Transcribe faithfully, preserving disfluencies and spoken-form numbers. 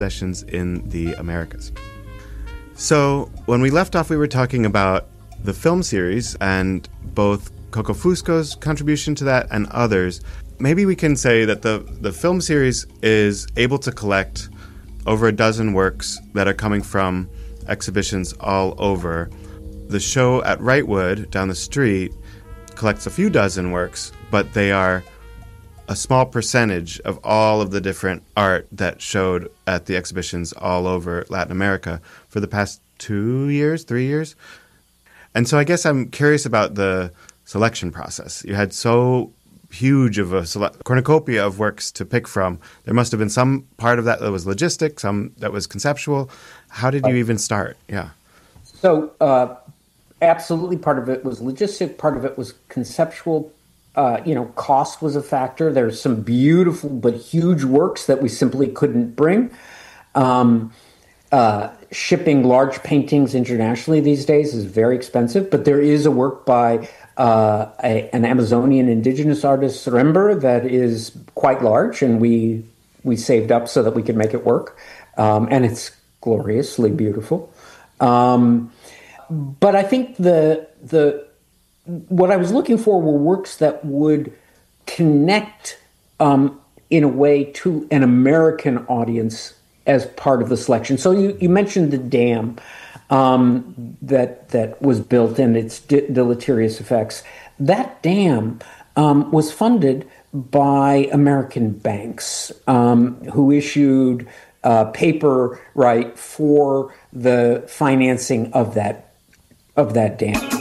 possessions in the Americas. So when we left off, we were talking about the film series and both Coco Fusco's contribution to that and others. Maybe we can say that the, the film series is able to collect over a dozen works that are coming from exhibitions all over. The show at Wrightwood down the street collects a few dozen works, but they are a small percentage of all of the different art that showed at the exhibitions all over Latin America for the past two years, three years. And so I guess I'm curious about the selection process. You had so huge of a sele- cornucopia of works to pick from. There must have been some part of that that was logistic, some that was conceptual. How did you even start? Yeah. So uh, absolutely part of it was logistic, part of it was conceptual. Uh, you know, cost was a factor. There's some beautiful but huge works that we simply couldn't bring. Um, uh, shipping large paintings internationally these days is very expensive, but there is a work by uh, a, an Amazonian indigenous artist, Rember, that is quite large, and we we saved up so that we could make it work. Um, and it's gloriously beautiful. Um, but I think the the what I was looking for were works that would connect um, in a way to an American audience as part of the selection. So you, you mentioned the dam um, that that was built and its de- deleterious effects. That dam um, was funded by American banks um, who issued uh, paper right for the financing of that of that dam.